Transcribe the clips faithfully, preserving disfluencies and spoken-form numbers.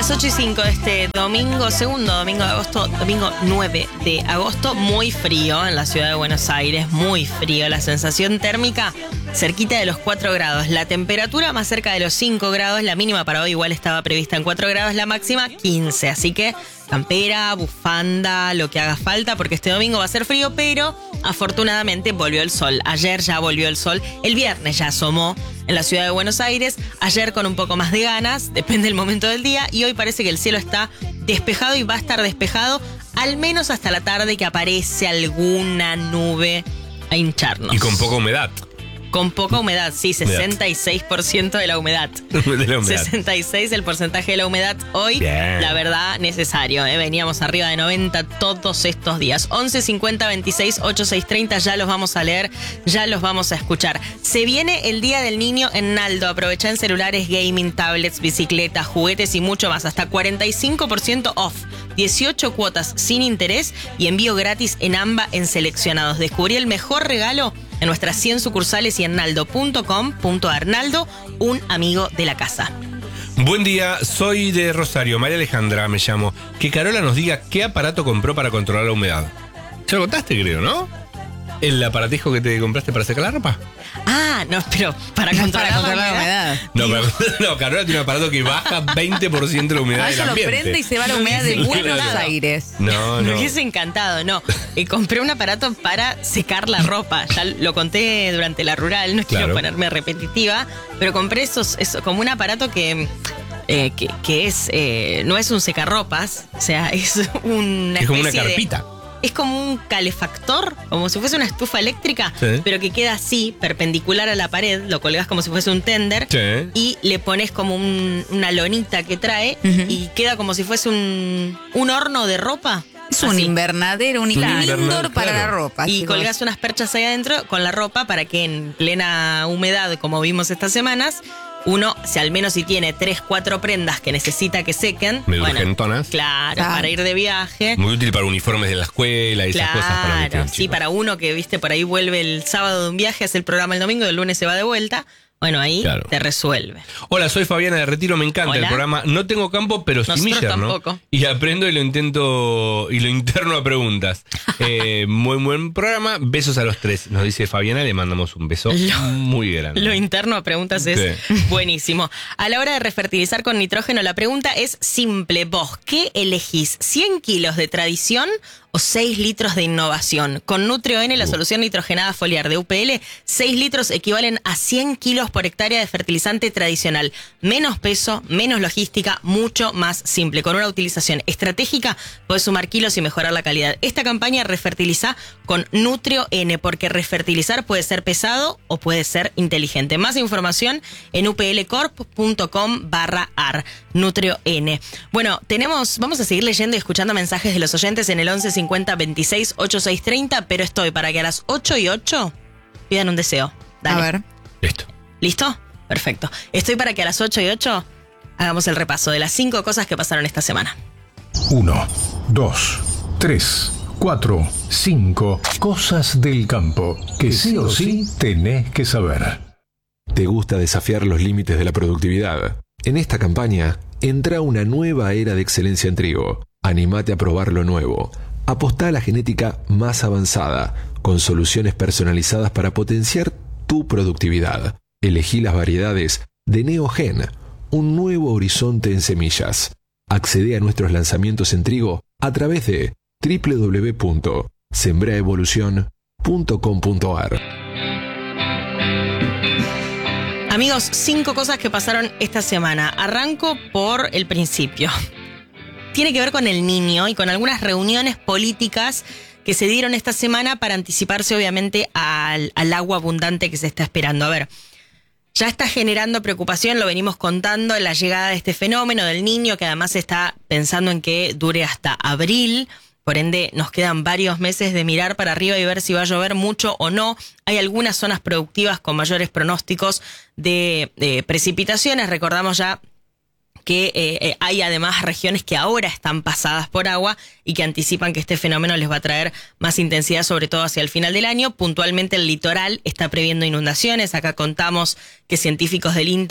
Las ocho y cinco de este domingo, segundo domingo de agosto, domingo nueve de agosto, muy frío en la ciudad de Buenos Aires, muy frío. La sensación térmica cerquita de los cuatro grados, la temperatura más cerca de los cinco grados, la mínima para hoy igual estaba prevista en cuatro grados, la máxima quince, así que campera, bufanda, lo que haga falta, porque este domingo va a ser frío, pero afortunadamente volvió el sol. Ayer ya volvió el sol, el viernes ya asomó en la ciudad de Buenos Aires, ayer con un poco más de ganas, depende del momento del día, y hoy parece que el cielo está despejado y va a estar despejado al menos hasta la tarde, que aparece alguna nube a hincharnos. Y con poca humedad. Con poca humedad, sí, sesenta y seis por ciento de la humedad. de la humedad. sesenta y seis el porcentaje de la humedad hoy. Bien. La verdad, necesario. ¿eh? Veníamos arriba de noventa todos estos días. once cincuenta veintiséis ochenta y seis treinta, ya los vamos a leer, ya los vamos a escuchar. Se viene el Día del Niño en Naldo. Aprovecha en celulares, gaming, tablets, bicicletas, juguetes y mucho más. Hasta cuarenta y cinco por ciento off. dieciocho cuotas sin interés y envío gratis en AMBA en seleccionados. Descubrí el mejor regalo en nuestras cien sucursales y en naldo punto com punto ar. Naldo, un amigo de la casa. Buen día, soy de Rosario, María Alejandra me llamo. Que Carola nos diga qué aparato compró para controlar la humedad. Ya lo contaste, creo, ¿no? ¿El aparatijo que te compraste para secar la ropa? Ah, no, pero para controlar, para controlar la humedad. humedad. No, pero, no, Carola tiene un aparato que baja veinte por ciento la humedad Ah, del ella lo ambiente. prende y se va la humedad de Buenos Claro. Aires. No, Me no. hubiese encantado, no. Eh, compré un aparato para secar la ropa. Ya lo conté durante la rural, no quiero Claro. ponerme repetitiva, pero compré esos, eso, como un aparato que, eh, que, que es eh, no es un secarropas, o sea, es una Es como una especie de- carpita. Es como un calefactor, como si fuese una estufa eléctrica, Sí. pero que queda así, perpendicular a la pared, lo colgas como si fuese un tender, Sí. y le pones como un- una lonita que trae, Ujú. y queda como si fuese un, un horno de ropa. Es un Así. invernadero, un Claro. indoor para Claro. la ropa. Y chicos. colgás unas perchas ahí adentro con la ropa para que en plena humedad, como vimos estas semanas, uno, si al menos si tiene tres, cuatro prendas que necesita que sequen, Medio bueno, urgentonas. claro, Claro. para ir de viaje. Muy útil para uniformes de la escuela y esas cosas para que Claro, queden sí, chicos. para uno que, viste, por ahí vuelve el sábado de un viaje, hace el programa el domingo y el lunes se va de vuelta. Bueno, ahí Claro. te resuelve. Hola, soy Fabiana de Retiro, me encanta Hola. el programa. No tengo campo, pero sí Nosotros mi yerno. tampoco. Y aprendo y lo intento y lo interno a preguntas. Eh, muy buen programa. Besos a los tres. Nos dice Fabiana, le mandamos un beso Lo- muy grande. Lo interno a preguntas es Sí. buenísimo. A la hora de refertilizar con nitrógeno, la pregunta es simple. ¿Vos qué elegís? ¿cien kilos de tradición o seis litros de innovación? Con Nutrio N, la Uh. solución nitrogenada foliar de U P L, seis litros equivalen a cien kilos por hectárea de fertilizante tradicional. Menos peso, menos logística, mucho más simple. Con una utilización estratégica podés sumar kilos y mejorar la calidad. Esta campaña refertiliza con Nutrio N, porque refertilizar puede ser pesado o puede ser inteligente. Más información en uplcorp punto com barra ar. Nutrio N. Bueno, tenemos, vamos a seguir leyendo y escuchando mensajes de los oyentes en el once cincuenta veintiséis ochenta y seis treinta, pero estoy para que a las ocho y ocho pidan un deseo. Dale. A ver. Listo. ¿Listo? Perfecto. Estoy para que a las ocho y ocho hagamos el repaso de las cinco cosas que pasaron esta semana. Uno, dos, tres, cuatro, cinco. Cosas del campo que sí o sí tenés que saber. ¿Te gusta desafiar los límites de la productividad? En esta campaña, entra una nueva era de excelencia en trigo. Anímate a probar lo nuevo. Apostá a la genética más avanzada, con soluciones personalizadas para potenciar tu productividad. Elegí las variedades de Neogen, un nuevo horizonte en semillas. Accede a nuestros lanzamientos en trigo a través de doble u doble u doble u punto sembraevolución punto com punto ar. Amigos, cinco cosas que pasaron esta semana. Arranco por el principio. Tiene que ver con el niño y con algunas reuniones políticas que se dieron esta semana para anticiparse obviamente al, al agua abundante que se está esperando. A ver, ya está generando preocupación, lo venimos contando, la llegada de este fenómeno del niño, que además está pensando en que dure hasta abril. Por ende, nos quedan varios meses de mirar para arriba y ver si va a llover mucho o no. Hay algunas zonas productivas con mayores pronósticos de, de precipitaciones. Recordamos ya que eh, hay además regiones que ahora están pasadas por agua y que anticipan que este fenómeno les va a traer más intensidad, sobre todo hacia el final del año. Puntualmente el litoral está previendo inundaciones. Acá contamos que científicos del INTA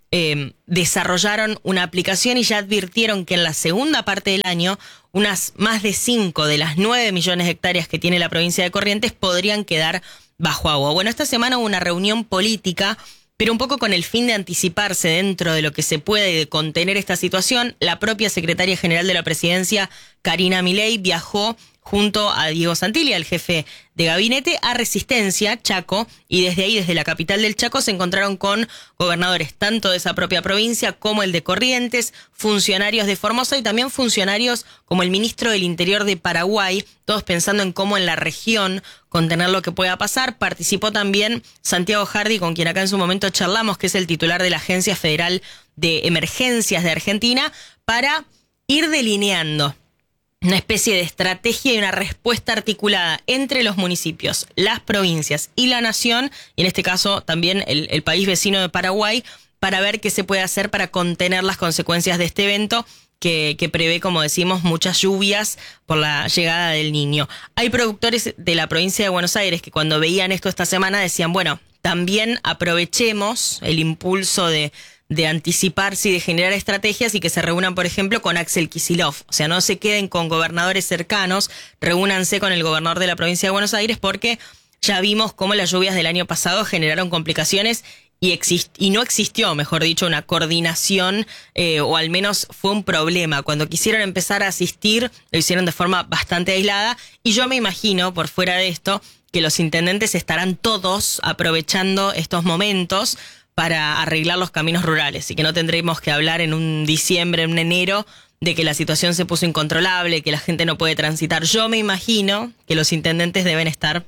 eh, desarrollaron una aplicación y ya advirtieron que en la segunda parte del año unas más de cinco de las nueve millones de hectáreas que tiene la provincia de Corrientes podrían quedar bajo agua. Bueno, esta semana hubo una reunión política, pero un poco con el fin de anticiparse dentro de lo que se puede y de contener esta situación. La propia secretaria general de la presidencia, Karina Milei, viajó junto a Diego Santilli, el jefe de gabinete, a Resistencia, Chaco, y desde ahí, desde la capital del Chaco, se encontraron con gobernadores tanto de esa propia provincia como el de Corrientes, funcionarios de Formosa y también funcionarios como el ministro del Interior de Paraguay, todos pensando en cómo en la región contener lo que pueda pasar. Participó también Santiago Hardy, con quien acá en su momento charlamos, que es el titular de la Agencia Federal de Emergencias de Argentina, para ir delineando una especie de estrategia y una respuesta articulada entre los municipios, las provincias y la nación, y en este caso también el, el país vecino de Paraguay, para ver qué se puede hacer para contener las consecuencias de este evento que, que prevé, como decimos, muchas lluvias por la llegada del Niño. Hay productores de la provincia de Buenos Aires que cuando veían esto esta semana decían, bueno, también aprovechemos el impulso de de anticiparse y de generar estrategias y que se reúnan, por ejemplo, con Axel Kicillof. O sea, no se queden con gobernadores cercanos, reúnanse con el gobernador de la provincia de Buenos Aires, porque ya vimos cómo las lluvias del año pasado generaron complicaciones y, exist- y no existió, mejor dicho, una coordinación, eh, o al menos fue un problema. Cuando quisieron empezar a asistir, lo hicieron de forma bastante aislada, y yo me imagino, por fuera de esto, que los intendentes estarán todos aprovechando estos momentos para arreglar los caminos rurales y que no tendremos que hablar en un diciembre, en un enero, de que la situación se puso incontrolable, que la gente no puede transitar. Yo me imagino que los intendentes deben estar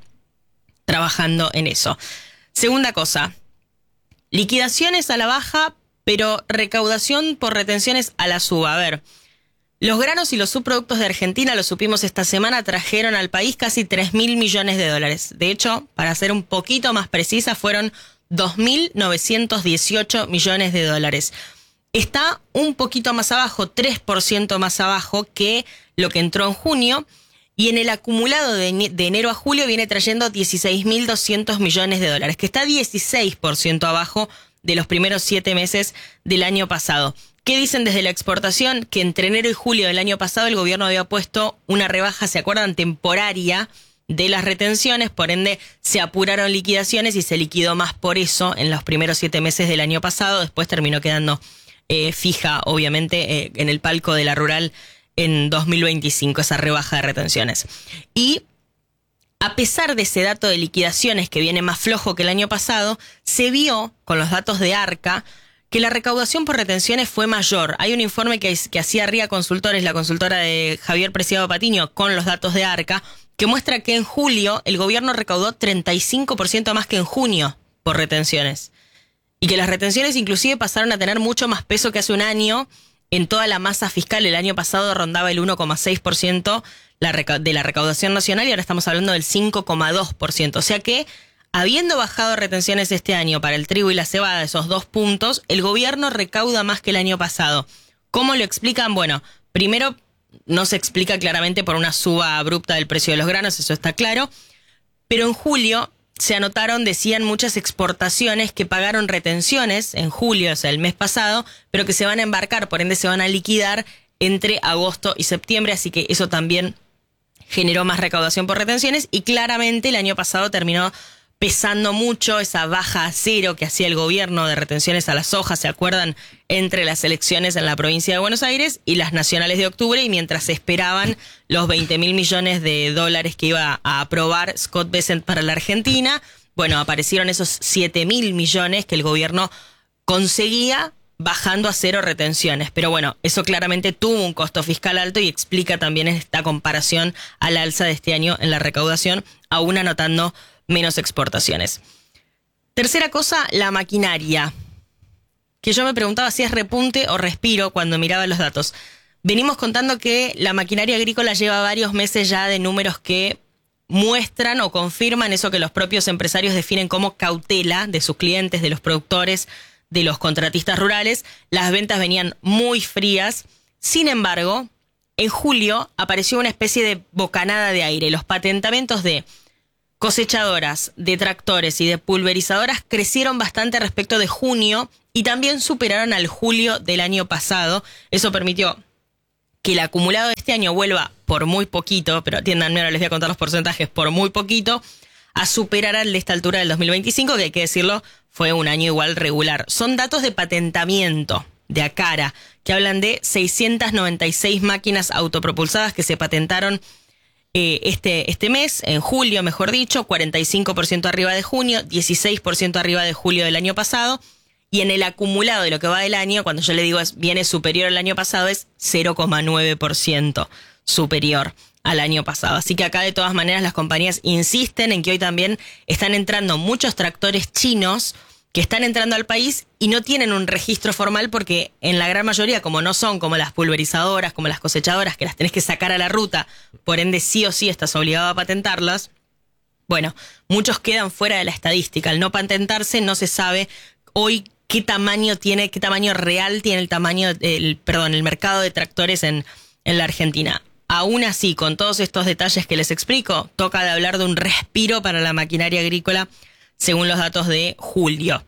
trabajando en eso. Segunda cosa, liquidaciones a la baja, pero recaudación por retenciones a la suba. A ver, los granos y los subproductos de Argentina, lo supimos esta semana, trajeron al país casi tres mil millones de dólares. De hecho, para ser un poquito más precisa, fueron dos mil novecientos dieciocho millones de dólares. Está un poquito más abajo, tres por ciento más abajo que lo que entró en junio, y en el acumulado de, de enero a julio viene trayendo dieciséis mil doscientos millones de dólares, que está dieciséis por ciento abajo de los primeros siete meses del año pasado. ¿Qué dicen desde la exportación? Que entre enero y julio del año pasado el gobierno había puesto una rebaja, ¿se acuerdan?, temporaria de las retenciones, por ende se apuraron liquidaciones y se liquidó más por eso en los primeros siete meses del año pasado. Después terminó quedando eh, fija, obviamente, eh, en el palco de la rural en dos mil veinticinco, esa rebaja de retenciones. Y a pesar de ese dato de liquidaciones que viene más flojo que el año pasado, se vio con los datos de ARCA que la recaudación por retenciones fue mayor. Hay un informe que, que hacía R I A Consultores, la consultora de Javier Preciado Patiño, con los datos de ARCA, que muestra que en julio el gobierno recaudó treinta y cinco por ciento más que en junio por retenciones. Y que las retenciones inclusive pasaron a tener mucho más peso que hace un año en toda la masa fiscal. El año pasado rondaba el uno coma seis por ciento la reca- de la recaudación nacional y ahora estamos hablando del cinco coma dos por ciento. O sea que, habiendo bajado retenciones este año para el trigo y la cebada, esos dos puntos, el gobierno recauda más que el año pasado. ¿Cómo lo explican? Bueno, primero, no se explica claramente por una suba abrupta del precio de los granos, eso está claro, pero en julio se anotaron, decían, muchas exportaciones que pagaron retenciones en julio, o sea, el mes pasado, pero que se van a embarcar, por ende se van a liquidar entre agosto y septiembre, así que eso también generó más recaudación por retenciones, y claramente el año pasado terminó pesando mucho esa baja a cero que hacía el gobierno de retenciones a la soja, ¿se acuerdan?, entre las elecciones en la provincia de Buenos Aires y las nacionales de octubre, y mientras se esperaban los veinte mil millones de dólares que iba a aprobar Scott Bessent para la Argentina, bueno, aparecieron esos siete mil millones que el gobierno conseguía bajando a cero retenciones. Pero bueno, eso claramente tuvo un costo fiscal alto y explica también esta comparación al alza de este año en la recaudación, aún anotando menos exportaciones. Tercera cosa, la maquinaria, que yo me preguntaba si es repunte o respiro cuando miraba los datos. Venimos contando que la maquinaria agrícola lleva varios meses ya de números que muestran o confirman eso que los propios empresarios definen como cautela de sus clientes, de los productores, de los contratistas rurales. Las ventas venían muy frías. Sin embargo, en julio apareció una especie de bocanada de aire. Los patentamientos de cosechadoras de tractores y de pulverizadoras crecieron bastante respecto de junio y también superaron al julio del año pasado. Eso permitió que el acumulado de este año vuelva por muy poquito, pero atiéndanme, ahora les voy a contar los porcentajes, por muy poquito, a superar al de esta altura del dos mil veinticinco, que hay que decirlo, fue un año igual regular. Son datos de patentamiento de Acara, que hablan de seiscientas noventa y seis máquinas autopropulsadas que se patentaron eh, este, este mes, en julio mejor dicho, cuarenta y cinco por ciento arriba de junio, dieciséis por ciento arriba de julio del año pasado, y en el acumulado de lo que va del año, cuando yo le digo es, viene superior al año pasado, es cero coma nueve por ciento superior al año pasado. Así que acá de todas maneras las compañías insisten en que hoy también están entrando muchos tractores chinos que están entrando al país y no tienen un registro formal porque en la gran mayoría, como no son como las pulverizadoras, como las cosechadoras, que las tenés que sacar a la ruta, por ende sí o sí estás obligado a patentarlas, bueno, muchos quedan fuera de la estadística. Al no patentarse no se sabe hoy qué tamaño tiene, qué tamaño real tiene el tamaño, el, perdón, el mercado de tractores en, en la Argentina. Aún así, con todos estos detalles que les explico, toca de hablar de un respiro para la maquinaria agrícola según los datos de julio.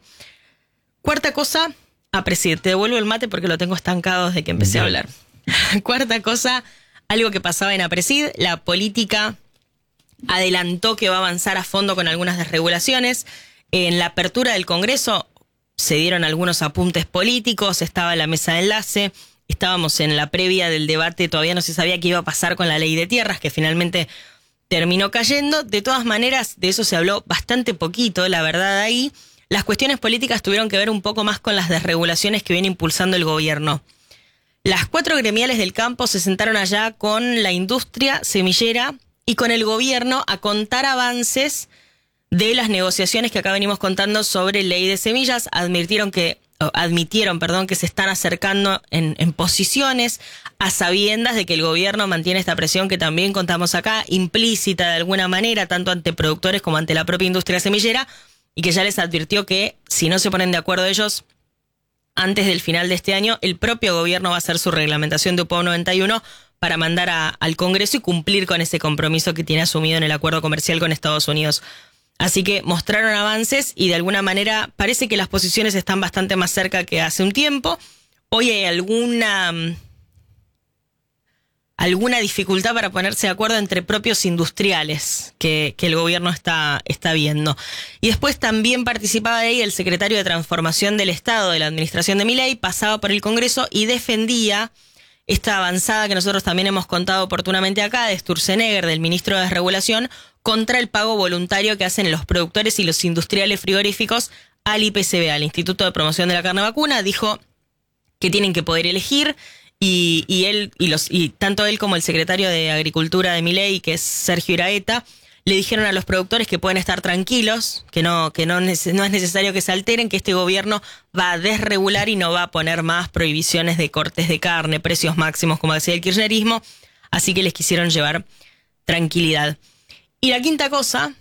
Cuarta cosa, APRESID. Te devuelvo el mate porque lo tengo estancado desde que empecé Bien. a hablar. Cuarta cosa, algo que pasaba en APRESID, la política adelantó que va a avanzar a fondo con algunas desregulaciones. En la apertura del Congreso se dieron algunos apuntes políticos, estaba la mesa de enlace, estábamos en la previa del debate, todavía no se sabía qué iba a pasar con la ley de tierras, que finalmente terminó cayendo. De todas maneras, de eso se habló bastante poquito, la verdad ahí. Las cuestiones políticas tuvieron que ver un poco más con las desregulaciones que viene impulsando el gobierno. Las cuatro gremiales del campo se sentaron allá con la industria semillera y con el gobierno a contar avances de las negociaciones que acá venimos contando sobre ley de semillas. Admitieron que, admitieron, perdón, que se están acercando en, en posiciones a sabiendas de que el gobierno mantiene esta presión que también contamos acá, implícita de alguna manera, tanto ante productores como ante la propia industria semillera, y que ya les advirtió que si no se ponen de acuerdo ellos antes del final de este año, el propio gobierno va a hacer su reglamentación de U P O noventa y uno para mandar a, al Congreso y cumplir con ese compromiso que tiene asumido en el acuerdo comercial con Estados Unidos. Así que mostraron avances y de alguna manera parece que las posiciones están bastante más cerca que hace un tiempo. Hoy hay alguna, alguna dificultad para ponerse de acuerdo entre propios industriales que, que el gobierno está, está viendo. Y después también participaba de ahí el secretario de Transformación del Estado de la administración de Milei, pasaba por el Congreso y defendía esta avanzada que nosotros también hemos contado oportunamente acá, de Sturzenegger, del ministro de Desregulación, contra el pago voluntario que hacen los productores y los industriales frigoríficos al I P C B, al Instituto de Promoción de la Carne Vacuna. Dijo que tienen que poder elegir y, y él y los y tanto él como el secretario de Agricultura de Milei, que es Sergio Iraeta, le dijeron a los productores que pueden estar tranquilos, que no que no, no es necesario que se alteren, que este gobierno va a desregular y no va a poner más prohibiciones de cortes de carne, precios máximos, como decía el kirchnerismo, así que les quisieron llevar tranquilidad. Y la quinta cosa,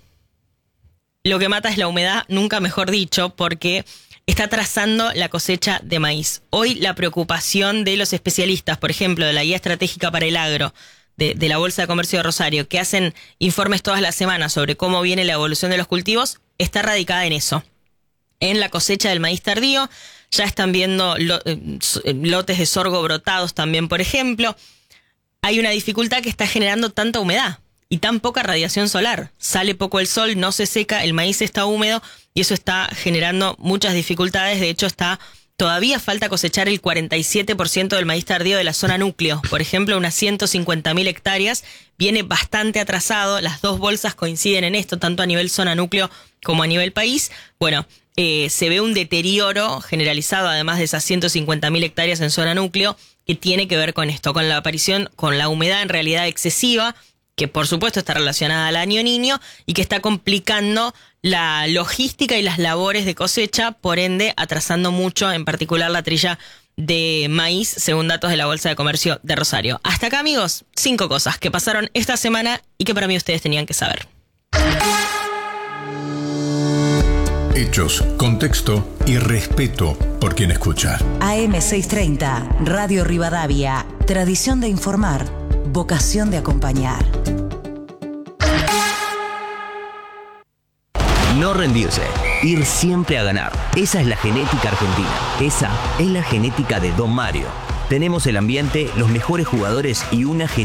lo que mata es la humedad, nunca mejor dicho, porque está atrasando la cosecha de maíz. Hoy la preocupación de los especialistas, por ejemplo, de la Guía Estratégica para el Agro, de, de la Bolsa de Comercio de Rosario, que hacen informes todas las semanas sobre cómo viene la evolución de los cultivos, está radicada en eso. En la cosecha del maíz tardío, ya están viendo lo, lotes de sorgo brotados también, por ejemplo. Hay una dificultad que está generando tanta humedad y tan poca radiación solar. Sale poco el sol, no se seca, el maíz está húmedo y eso está generando muchas dificultades. De hecho, está todavía falta cosechar el cuarenta y siete por ciento del maíz tardío de la zona núcleo. Por ejemplo, unas ciento cincuenta mil hectáreas. Viene bastante atrasado. Las dos bolsas coinciden en esto, tanto a nivel zona núcleo como a nivel país. Bueno, eh, se ve un deterioro generalizado, además de esas ciento cincuenta mil hectáreas en zona núcleo, que tiene que ver con esto, con la aparición, con la humedad en realidad excesiva, que por supuesto está relacionada al año niño y que está complicando la logística y las labores de cosecha, por ende atrasando mucho, en particular la trilla de maíz, según datos de la Bolsa de Comercio de Rosario. Hasta acá, amigos, cinco cosas que pasaron esta semana y que para mí ustedes tenían que saber. Hechos, contexto y respeto por quien escucha. A M seiscientos treinta, Radio Rivadavia, tradición de informar, vocación de acompañar. No rendirse, ir siempre a ganar. Esa es la genética argentina. Esa es la genética de Don Mario. Tenemos el ambiente, los mejores jugadores y una genética